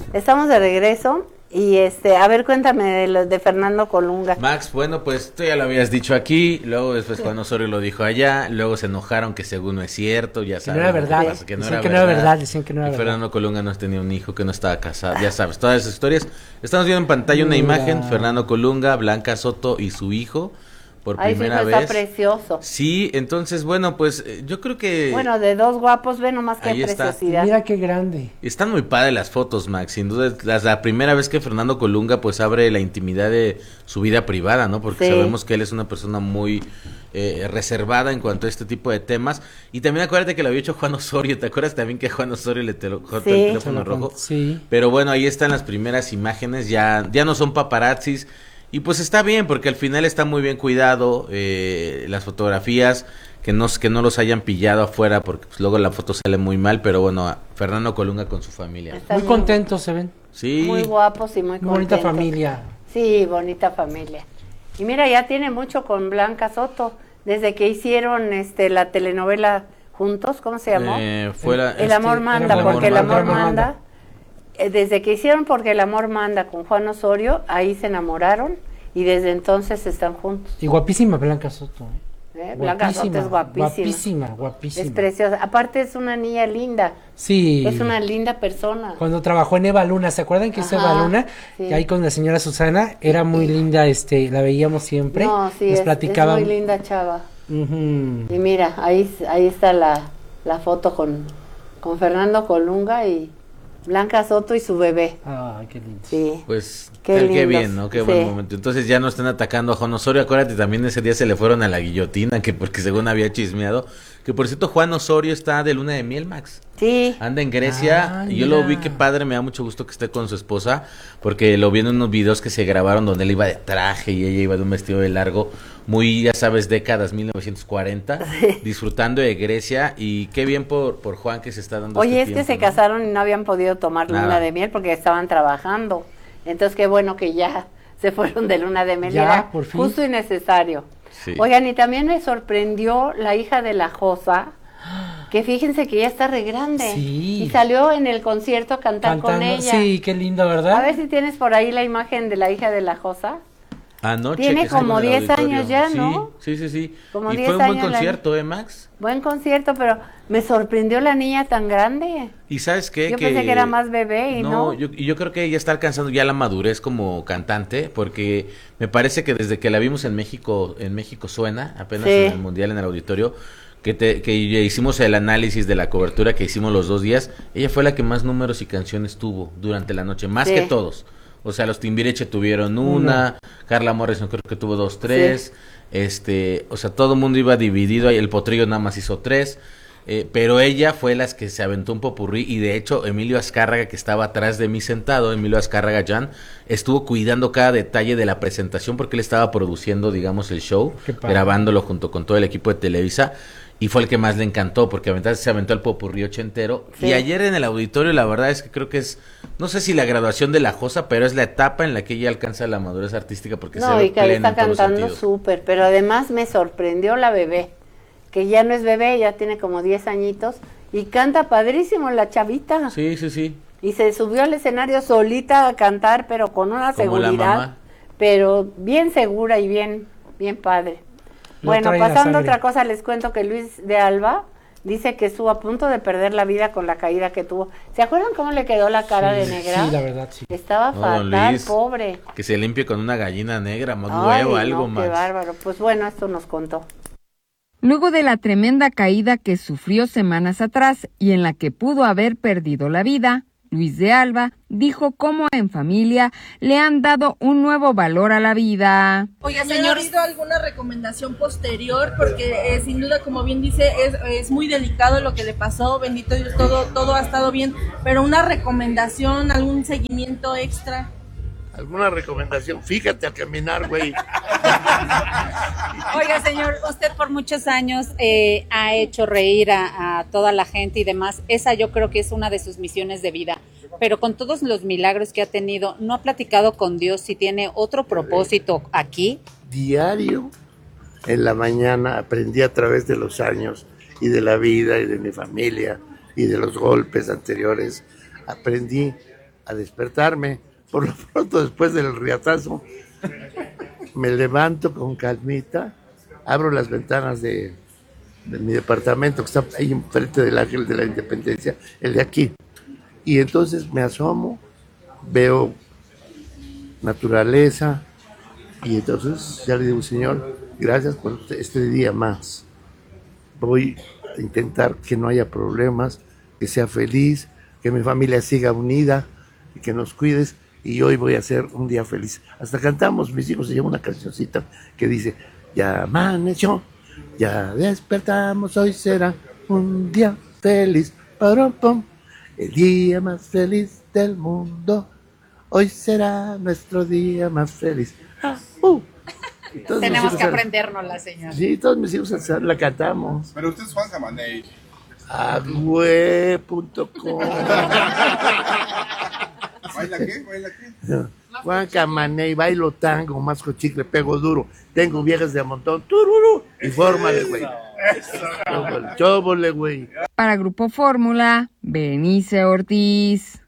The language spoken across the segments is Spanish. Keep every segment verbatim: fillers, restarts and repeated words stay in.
Estamos de regreso y este, a ver, cuéntame de los de Fernando Colunga. Max, bueno, pues tú ya lo habías dicho aquí, luego después Juan Osorio lo dijo allá, luego se enojaron que según no es cierto, ya sabes. Que no era verdad, pasa, que no decían era que verdad, no era verdad, decían que no era que verdad. Fernando Colunga no tenía un hijo, que no estaba casado, ya sabes, todas esas historias. Estamos viendo en pantalla una Mira. imagen, Fernando Colunga, Blanca Soto y su hijo. Por Ay, su primera hijo vez. está precioso. Sí, entonces, bueno, pues eh, yo creo que... Bueno, de dos guapos, ve nomás qué Ahí está. preciosidad. Mira qué grande. Están muy padres las fotos, Max, sin duda es la, la primera vez que Fernando Colunga pues abre la intimidad de su vida privada, ¿no? Porque Sí. sabemos que él es una persona muy eh, reservada en cuanto a este tipo de temas. Y también acuérdate que lo había hecho Juan Osorio, ¿te acuerdas también que Juan Osorio le te- cortó Sí. el teléfono rojo? Sí. Pero bueno, ahí están las primeras imágenes, ya, ya no son paparazzis. Y pues está bien, porque al final está muy bien cuidado, eh, las fotografías, que no, que no los hayan pillado afuera, porque pues luego la foto sale muy mal, pero bueno, Fernando Colunga con su familia. Está Muy contentos se ven. Sí. Muy guapos y muy Muy bonita contentos. familia. Sí, bonita familia. Y mira, ya tiene mucho con Blanca Soto, desde que hicieron este la telenovela juntos, ¿cómo se llamó? Eh, fuera, El amor este, manda, el amor porque el manda, amor el amor manda. manda. Eh, Desde que hicieron Porque el amor manda con Juan Osorio, ahí se enamoraron y desde entonces están juntos. Y guapísima Blanca Soto. ¿eh? ¿eh? Blanca Soto es guapísima. Guapísima, guapísima. Es preciosa. Aparte es una niña linda. Sí. Es una linda persona. Cuando trabajó en Eva Luna, ¿se acuerdan que hizo Ajá, Eva Luna? sí. Y ahí con la señora Susana, era muy linda, este, la veíamos siempre. No, sí, Nos es, es platicaban. muy linda chava. Ujú. Y mira, ahí, ahí está la, la foto con, con Fernando Colunga y Blanca Soto y su bebé. Ay, qué lindo. Sí. Pues Qué qué, qué lindos, bien, ¿no? Qué sí. buen momento. Entonces ya no están atacando a Juan Osorio. Acuérdate, también ese día se le fueron a la guillotina, que porque según había chismeado. Que por cierto, Juan Osorio está de luna de miel, Max. Sí. Anda en Grecia, Ah, y yo lo mira. vi, qué padre, me da mucho gusto que esté con su esposa, porque lo vi en unos videos que se grabaron donde él iba de traje y ella iba de un vestido de largo, muy, ya sabes, décadas mil novecientos cuarenta, disfrutando de Grecia, y qué bien por, por Juan que se está dando Oye, este es que tiempo, se ¿no? casaron y no habían podido tomar Nada. luna de miel porque estaban trabajando. Entonces, qué bueno que ya se fueron de luna de miel. Ya, Era por fin. justo y necesario. Sí. Oigan, y también me sorprendió la hija de la Josa, que fíjense que ya está re grande. Sí. Y salió en el concierto a cantar con Cantando. ella. Sí, qué lindo, ¿verdad? A ver si tienes por ahí la imagen de la hija de la Josa. Anoche Tiene que estuvo como en el diez auditorio. años ya, Sí, ¿no? Sí, sí, sí. Como Y diez fue un buen años la- concierto, ¿eh, Max? Buen concierto, pero me sorprendió la niña tan grande. ¿Y sabes qué? Yo pensé que era más bebé y no. Yo, y yo creo que ella está alcanzando ya la madurez como cantante, porque me parece que desde que la vimos en México, en México Suena, apenas Sí. en el Mundial en el auditorio, que, te, que hicimos el análisis de la cobertura que hicimos los dos días, ella fue la que más números y canciones tuvo durante la noche, más Sí. que todos. O sea, los Timbiriche tuvieron una, Una. Carla Morrison creo que tuvo dos, tres, este, o sea, todo el mundo iba dividido, y el Potrillo nada más hizo tres. Eh, pero ella fue las que se aventó un popurrí, y de hecho Emilio Azcárraga, que estaba atrás de mí sentado, Emilio Azcárraga Jan, estuvo cuidando cada detalle de la presentación porque él estaba produciendo, digamos, el show, Qué padre. grabándolo junto con todo el equipo de Televisa, y fue el que más le encantó porque aventar- se aventó el popurrí ochentero. Sí. Y ayer en el auditorio la verdad es que creo que es, no sé si la graduación de la Josa, pero es la etapa en la que ella alcanza la madurez artística porque se No, ve y que plena está en todos los cantando sentidos. súper, pero además me sorprendió la bebé, que ya no es bebé, ya tiene como diez añitos, y canta padrísimo la chavita. Sí, sí, sí. Y se subió al escenario solita a cantar, pero con una Como la seguridad, mamá. pero bien segura y bien, bien padre. Lo Bueno, trae en la pasando a sangre. otra cosa, les cuento que Luis de Alba dice que estuvo a punto de perder la vida con la caída que tuvo. ¿Se acuerdan cómo le quedó la cara Sí, de negra? Sí, la verdad, sí. Estaba No, fatal, Luis. pobre. Que se limpie con una gallina negra, más Ay, huevo, algo no, más. qué bárbaro. Pues bueno, esto nos contó. Luego de la tremenda caída que sufrió semanas atrás y en la que pudo haber perdido la vida, Luis de Alba dijo cómo en familia le han dado un nuevo valor a la vida. Oiga, señor, ¿ha habido alguna recomendación posterior? Porque eh, sin duda, como bien dice, es, es muy delicado lo que le pasó, bendito Dios, todo, todo ha estado bien, pero una recomendación, algún seguimiento extra. ¿Alguna recomendación? Fíjate a caminar, güey. Oiga, señor, usted por muchos años eh, ha hecho reír a, a toda la gente y demás. Esa yo creo que es una de sus misiones de vida. Pero con todos los milagros que ha tenido, ¿no ha platicado con Dios si tiene otro propósito aquí? Diario, en la mañana, aprendí a través de los años y de la vida y de mi familia y de los golpes anteriores, aprendí a despertarme. Por lo pronto, después del riatazo, me levanto con calmita, abro las ventanas de, de mi departamento, que está ahí enfrente del Ángel de la Independencia, el de aquí. Y entonces me asomo, veo naturaleza, y entonces ya le digo, Señor, gracias por este día más. Voy a intentar que no haya problemas, que sea feliz, que mi familia siga unida y que nos cuides, y hoy voy a hacer un día feliz. Hasta cantamos, mis hijos se llama una cancioncita que dice, ya amaneció, ya despertamos, hoy será un día feliz, parum, pum, el día más feliz del mundo, hoy será nuestro día más feliz. Ah, uh. Tenemos que aprendernos la señora. Sí, todos mis hijos la cantamos. Pero usted es Juan Camaney. Agüe punto com. ¿Baila qué? ¿Baila qué? Juan Camaney, bailo tango, masco chicle, pego duro. Tengo viejas de a montón. Tururu. Y fórmale, güey. Chóbole, güey. Para Grupo Fórmula, Benice Ortiz.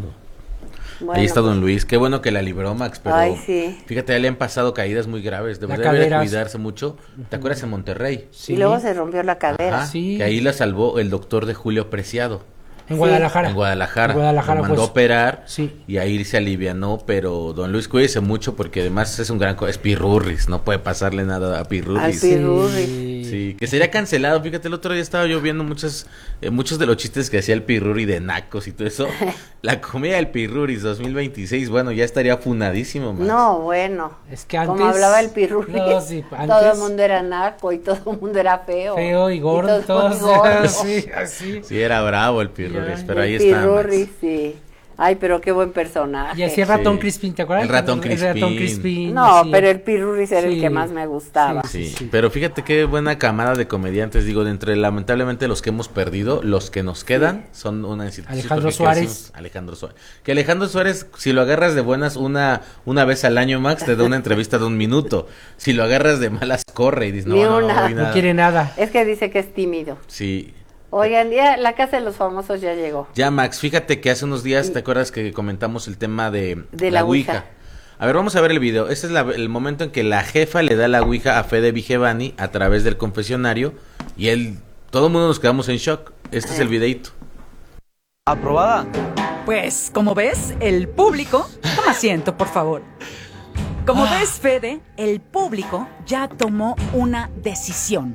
Bueno, Ahí está Don Luis, qué bueno que la libró, Max, pero ay, sí. fíjate, ya le han pasado caídas muy graves, de La verdad debe de cadera. cuidarse mucho. ¿Te acuerdas en Monterrey? Sí. Y luego se rompió la cadera. Ajá, Sí. que ahí la salvó el doctor de Julio Preciado. En Guadalajara. En Guadalajara. En Guadalajara, Lo mandó pues. a operar Sí. y ahí se alivianó, pero Don Luis, cuídese mucho porque además es un gran... co- Es Pirurris, no puede pasarle nada a Al Pirurris. Pirurri. Sí, que sería cancelado. Fíjate, el otro día estaba yo viendo muchos, eh, muchos de los chistes que hacía el Pirurri de nacos y todo eso. La comedia del Pirurris dos mil veintiséis, bueno, ya estaría funadísimo, man. No, bueno. Es que Como antes- hablaba el Pirurri, No, sí, todo antes- el mundo era naco y todo el mundo era feo. Feo y gordo, todo todos. gordo. Sí, así. Sí, era bravo el Pirurris, Ya. pero ahí El está. Pirurri, Max. sí. Ay, pero qué buen personaje. Y así el ratón Sí. Crispín, ¿te acuerdas? El ratón El ratón Crispín. Crispín. No, así. pero el Pirurris era el Sí. que más me gustaba. Sí, Sí, sí. pero fíjate qué buena camada de comediantes, digo, de entre lamentablemente los que hemos perdido, los que nos quedan son una institución. Alejandro porque Suárez. crecimos- Alejandro Suárez. Que Alejandro Suárez, si lo agarras de buenas una una vez al año, Max, te da una entrevista de un minuto. Si lo agarras de malas, corre y dices, no, Ni no, una. no, voy No nada. quiere nada. Es que dice que es tímido. Sí. Oigan, ya la casa de los famosos ya llegó. Ya, Max, fíjate que hace unos días, ¿te acuerdas que comentamos el tema de, De la Ouija. A ver, vamos a ver el video. Este es la- el momento en que la jefa le da la Ouija a Fede Vigevani a través del confesionario y él, todo el mundo nos quedamos en shock. Este es el videito. ¿Aprobada? Pues, como ves, el público... Toma asiento, por favor. Como ves, Fede, el público ya tomó una decisión.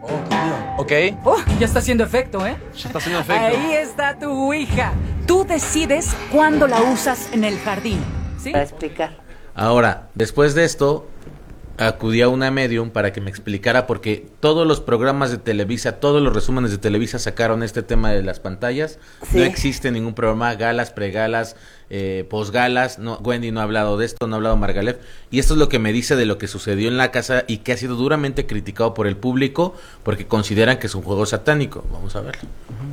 Ok. Oh, ya está haciendo efecto, ¿eh? Ya está haciendo efecto. Ahí está tu ouija. Tú decides cuándo la usas en el jardín, ¿sí? Para explicar. Ahora, después de esto, acudí a una medium para que me explicara porque todos los programas de Televisa, todos los resúmenes de Televisa sacaron este tema de las pantallas. Sí. No existe ningún programa, galas, pregalas, eh, posgalas. No, Wendy no ha hablado de esto, no ha hablado Margalef. Y esto es lo que me dice de lo que sucedió en la casa y que ha sido duramente criticado por el público porque consideran que es un juego satánico. Vamos a verlo.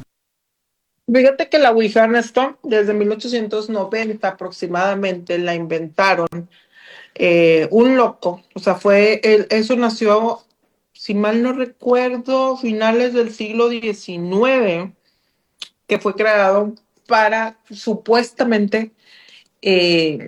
Fíjate que la Ouija, Ernesto, desde mil ochocientos noventa aproximadamente la inventaron eh, un loco. O sea, fue, el, eso nació, si mal no recuerdo, finales del siglo diecinueve, que fue creado para supuestamente eh,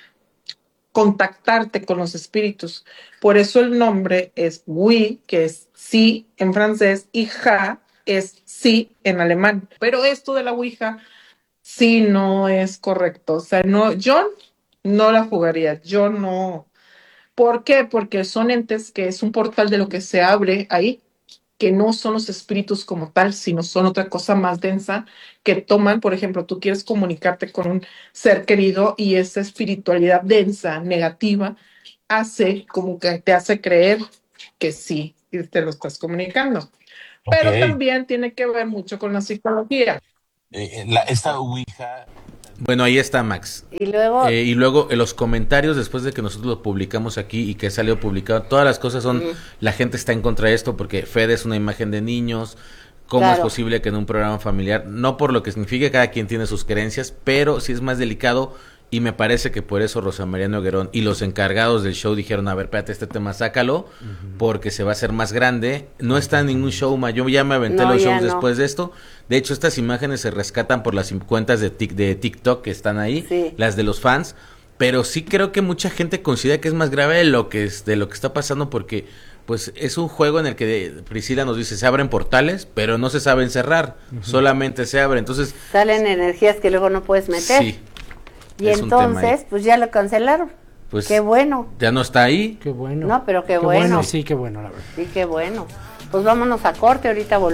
contactarte con los espíritus. Por eso el nombre es Ouija, que es sí en francés, y ja es sí en alemán. Pero esto de la Ouija sí no es correcto. O sea, no, yo no la jugaría. Yo no. ¿Por qué? Porque son entes que es un portal de lo que se abre ahí, que no son los espíritus como tal, sino son otra cosa más densa que toman. Por ejemplo, tú quieres comunicarte con un ser querido y esa espiritualidad densa, negativa, hace como que te hace creer que sí, y te lo estás comunicando. Pero Ok. también tiene que ver mucho con la psicología. Eh, la- esta Ouija. Bueno, ahí está Max. Y luego... Eh, y luego en los comentarios después de que nosotros lo publicamos aquí y que salió publicado, todas las cosas son, Mm. la gente está en contra de esto porque Fede es una imagen de niños, ¿cómo Claro. es posible que en un programa familiar, no por lo que significa, cada quien tiene sus creencias, pero sí es más delicado y me parece que por eso Rosa María Noguerón y los encargados del show dijeron, a ver, espérate, este tema sácalo, uh-huh. porque se va a hacer más grande. No está en ningún show, ma. Yo ya me aventé no, los shows no. después de esto. De hecho, estas imágenes se rescatan por las cuentas de, tic, de TikTok que están ahí, sí. las de los fans, pero sí creo que mucha gente considera que es más grave de lo que, es, de lo que está pasando, porque pues es un juego en el que Priscila nos dice, se abren portales, pero no se saben cerrar, uh-huh. solamente se abren, entonces... Salen energías que luego no puedes meter. Sí. Y entonces, pues ya lo cancelaron. Pues qué bueno. Ya no está ahí. Qué bueno. No, pero qué, qué bueno. bueno. Sí, qué bueno, la verdad. Sí, qué bueno. Pues vámonos a corte, ahorita volvemos.